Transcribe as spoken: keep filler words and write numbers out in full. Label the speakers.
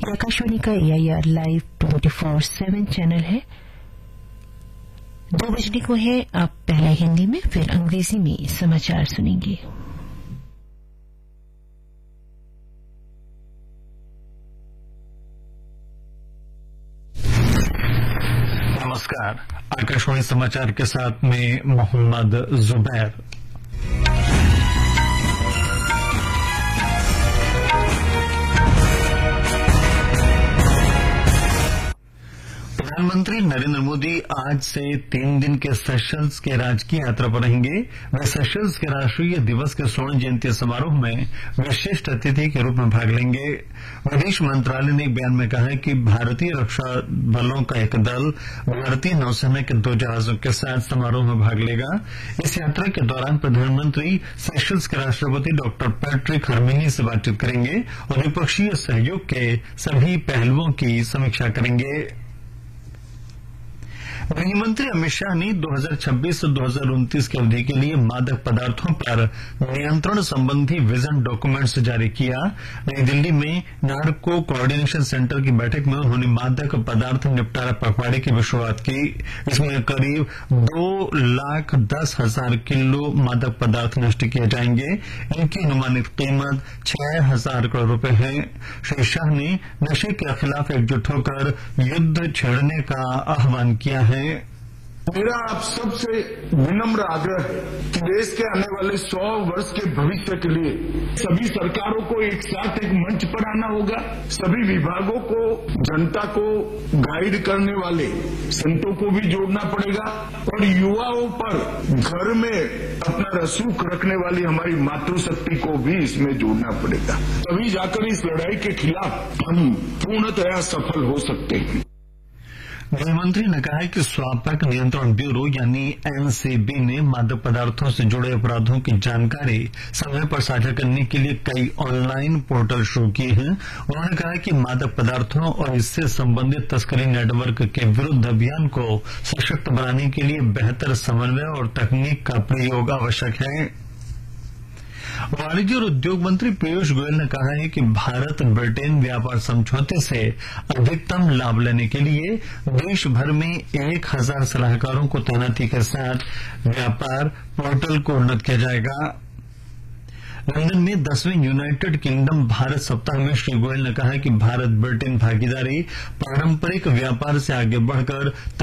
Speaker 1: ये आकाशवाणी का ए I R live twenty four seven channel है। दो बजने को है, आप पहले हिंदी में फिर अंग्रेजी में समाचार सुनेंगे।
Speaker 2: नमस्कार, आकाशवाणी समाचार के साथ में मोहम्मद जुबैर। प्रधानमंत्री नरेंद्र मोदी आज से तीन दिन के सेशल्स के राजकीय यात्रा पर रहेंगे। वे सेशल्स के राष्ट्रीय दिवस के स्वर्ण जयंती समारोह में विशिष्ट अतिथि के रूप में भाग लेंगे। विदेश मंत्रालय ने एक बयान में कहा है कि भारतीय रक्षा बलों का एक दल भारतीय नौसेना के दो जहाजों के साथ समारोह में भाग लेगा। इस यात्रा के दौरान प्रधानमंत्री सेशल्स के राष्ट्रपति डॉक्टर पैट्रिक हर्मिनी से बातचीत करेंगे और द्विपक्षीय सहयोग के सभी पहलुओं की समीक्षा करेंगे। गृहमंत्री अमित शाह ने दो हज़ार छब्बीस से दो हज़ार उनतीस की अवधि के लिए मादक पदार्थों पर नियंत्रण संबंधी विजन डॉक्यूमेंट्स जारी किया। नई दिल्ली में नार्को कोऑर्डिनेशन सेंटर की बैठक में उन्होंने मादक पदार्थ निपटारा पखवाड़े की भी शुरुआत की। इसमें करीब दो लाख दस हजार किलो मादक पदार्थ नष्ट किए जाएंगे। इनकी अनुमानित कीमत छह हजार करोड़ रुपए है। श्री शाह ने नशे के खिलाफ एकजुट होकर युद्ध छेड़ने का आह्वान किया है।
Speaker 3: मेरा आप सबसे विनम्र आग्रह है कि देश के आने वाले सौ वर्ष के भविष्य के लिए सभी सरकारों को एक साथ एक मंच पर आना होगा। सभी विभागों को, जनता को गाइड करने वाले संतों को भी जोड़ना पड़ेगा और युवाओं पर घर में अपना रसूख रखने वाली हमारी मातृशक्ति को भी इसमें जोड़ना पड़ेगा। तभी जाकर इस लड़ाई के खिलाफ हम पूर्णतया सफल हो सकते हैं।
Speaker 2: गृहमंत्री ने कहा है कि स्वापक नियंत्रण ब्यूरो यानी एन सी बी ने मादक पदार्थों से जुड़े अपराधों की जानकारी समय पर साझा करने के लिए कई ऑनलाइन पोर्टल शुरू किए हैं। उन्होंने कहा कि मादक पदार्थों और इससे संबंधित तस्करी नेटवर्क के विरुद्ध अभियान को सशक्त बनाने के लिए बेहतर समन्वय और तकनीक का प्रयोग आवश्यक है। वाणिज्य और उद्योग मंत्री पीयूष गोयल ने कहा है कि भारत ब्रिटेन व्यापार समझौते से अधिकतम लाभ लेने के लिए देश भर में एक हजार सलाहकारों को तैनाती के साथ व्यापार पोर्टल को उन्नत किया जाएगा। लंदन में दसवें यूनाइटेड किंगडम भारत सप्ताह में श्री गोयल ने कहा कि भारत ब्रिटेन भागीदारी पारंपरिक व्यापार से आगे बढ़कर